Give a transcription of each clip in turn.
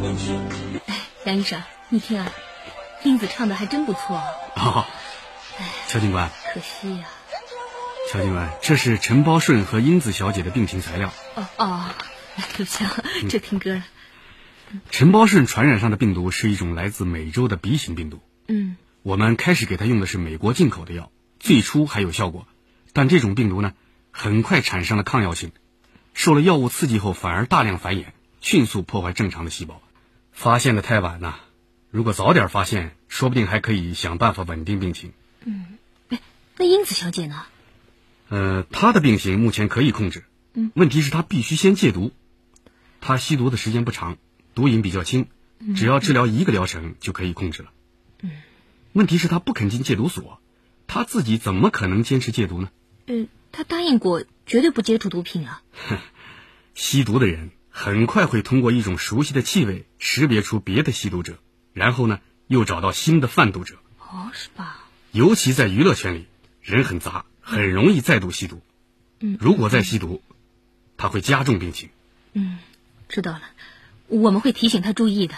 杨医生，你听啊，英子唱的还真不错啊。 哦，乔警官， 可惜呀。 乔警官，这是陈包顺和英子小姐的病情材料。 对不起啊，这听歌了。 陈包顺传染上的病毒是一种来自美洲的 B 型病毒。我们开始给他用的是美国进口的药，最初还有效果，但这种病毒呢，很快产生了抗药性，受了药物刺激后反而大量繁衍，迅速破坏正常的细胞。发现的太晚了，如果早点发现，说不定还可以想办法稳定病情。 那英子小姐呢？ 她的病情目前可以控制，问题是她必须先戒毒。她吸毒的时间不长，毒瘾比较轻，只要治疗1个疗程就可以控制了。问题是她不肯进戒毒所，她自己怎么可能坚持戒毒呢？ 她答应过绝对不接触毒品啊。 吸毒的人很快会通过一种熟悉的气味识别出别的吸毒者，然后呢又找到新的贩毒者。 是吧？ 尤其在娱乐圈里，人很杂，很容易再度吸毒。如果再吸毒，他会加重病情。 知道了，我们会提醒他注意的。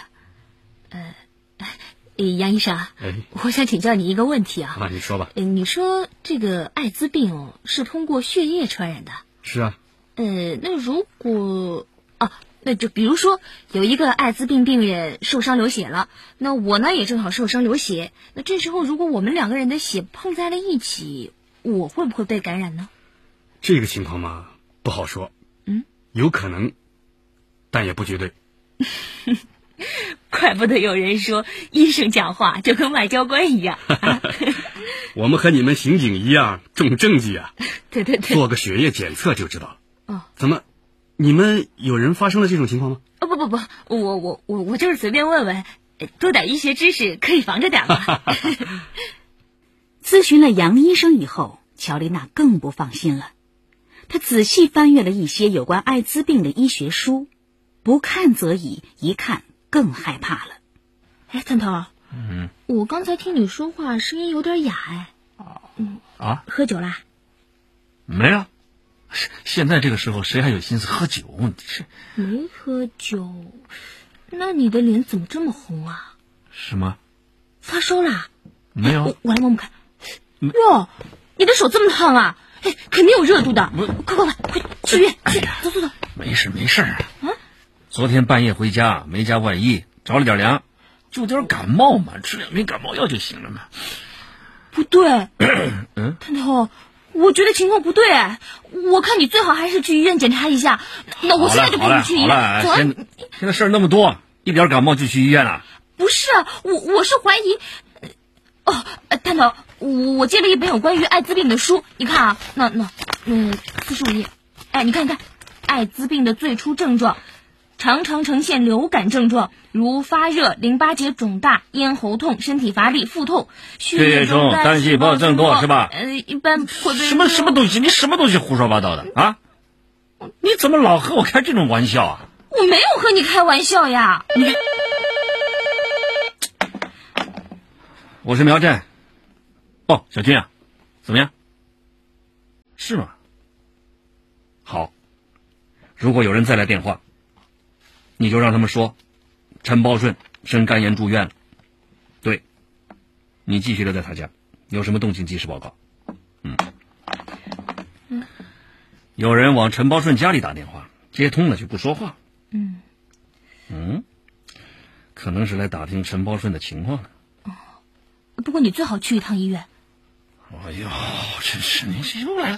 杨医生，我想请教你一个问题啊。 你说吧。 你说这个艾滋病是通过血液传染的？ 是啊。 那如果那就比如说有一个艾滋病病人受伤流血了，那我呢也正好受伤流血，那这时候如果我们2个人的血碰在了一起，我会不会被感染呢？ 这个情况嘛，不好说。有可能，但也不绝对。 怪不得有人说医生讲话就跟外交官一样。 我们和你们刑警一样重证据啊。 对， 做个血液检测就知道了。怎么，你们有人发生了这种情况吗？ 不，我就是随便问问，多点医学知识可以防着点嘛。 咨询了杨医生以后，乔丽娜更不放心了。她仔细翻阅了一些有关艾滋病的医学书，不看则已，一看更害怕了。 探头，我刚才听你说话声音有点哑。喝酒啦？ 没啊，现在这个时候谁还有心思喝酒？ 没喝酒，那你的脸怎么这么红啊？ 什么？ 发烧啦？ 没有。 我来摸摸看。哟，你的手这么烫啊？肯定有热度的。快去医院去！走。 没事啊。昨天半夜回家没加外衣，着了点凉，就点感冒嘛，吃2瓶感冒药就行了嘛。 不对。探头，我觉得情况不对。我看你最好还是去医院检查一下。那我现在就陪你去医院。 好了，现在事儿那么多，一点感冒就去医院了？ 不是，我是怀疑。探头，我借了一本有关于艾滋病的书，你看啊，那45页。你看，艾滋病的最初症状常常呈现流感症状，如发热、淋巴结肿大、咽喉痛、身体乏力、腹痛、血液中单细胞增多，是吧？一般会被什么东西？你什么东西胡说八道的啊？你怎么老和我开这种玩笑啊？ 我没有和你开玩笑呀。 我是苗震。小军啊，怎么样？是吗？好，如果有人再来电话，你就让他们说陈包顺生肝炎住院了。对，你继续留在他家，有什么动静及时报告。有人往陈包顺家里打电话，接通了就不说话。可能是来打听陈包顺的情况了。 不过你最好去一趟医院。 哎呦，真是你又来了。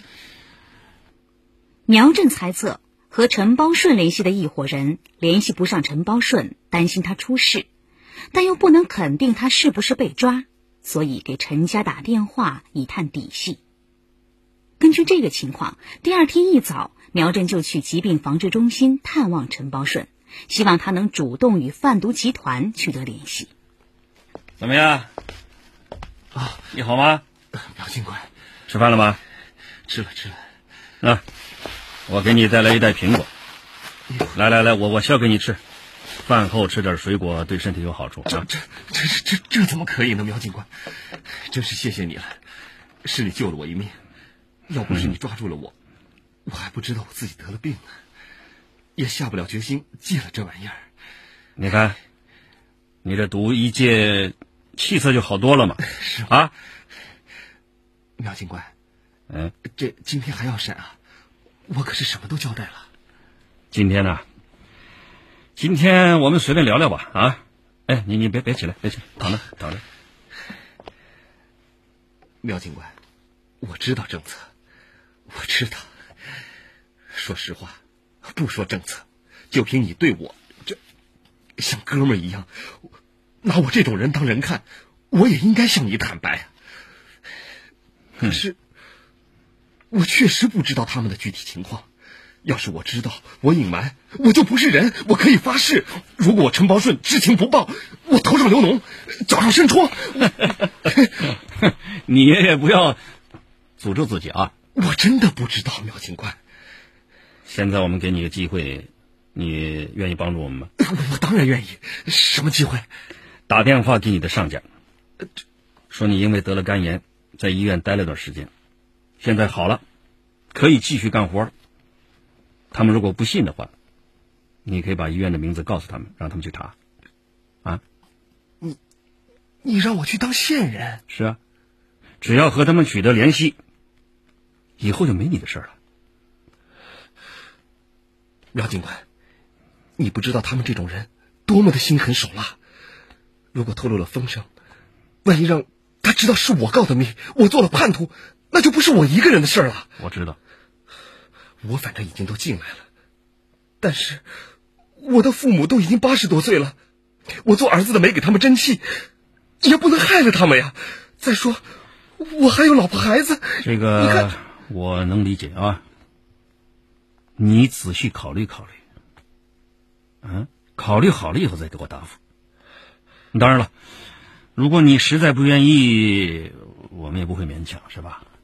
苗震猜测和陈包顺联系的一伙人联系不上陈包顺，担心他出事，但又不能肯定他是不是被抓，所以给陈家打电话以探底细。根据这个情况，第2天一早，苗震就去疾病防治中心探望陈包顺，希望他能主动与贩毒集团取得联系。 怎么样？你好吗？ 苗警官， 吃饭了吗？ 吃了。 我给你带来一袋苹果。来，我削给你吃。饭后吃点水果对身体有好处。 这怎么可以呢？苗警官，真是谢谢你了，是你救了我一命。要不是你抓住了我，我还不知道我自己得了病呢，也下不了决心戒了这玩意儿。 你看，你这读一届，气色就好多了嘛。 是啊， 苗警官，这今天还要审啊？我可是什么都交代了。 今天呢？今天我们随便聊聊吧。啊，哎，你别起来，别起来，躺着。 苗警官，我知道政策，我知道。说实话，不说政策，就凭你对我这像哥们儿一样，拿我这种人当人看，我也应该向你坦白。可是，我确实不知道他们的具体情况。要是我知道，我隐瞒，我就不是人。我可以发誓，如果我陈宝顺知情不报，我头上流脓，脚上生疮。 你也不要诅咒自己啊！ 我真的不知道，苗警官。 现在我们给你个机会，你愿意帮助我们吗？ 我当然愿意。什么机会？ 打电话给你的上家，说你因为得了肝炎，在医院待了段时间，现在好了，可以继续干活。他们如果不信的话，你可以把医院的名字告诉他们，让他们去查。啊？ 你让我去当线人？ 是啊，只要和他们取得联系，以后就没你的事了。 苗警官，你不知道他们这种人多么的心狠手辣。如果透露了风声，万一让他知道是我告的密，我做了叛徒，那就不是我一个人的事了。 我知道。 我反正已经都进来了，但是我的父母都已经80多岁了，我做儿子的没给他们争气，也不能害了他们呀。再说我还有老婆孩子。 这个我能理解啊，你仔细考虑考虑，考虑好了以后再给我答复。当然了，如果你实在不愿意，我们也不会勉强，是吧？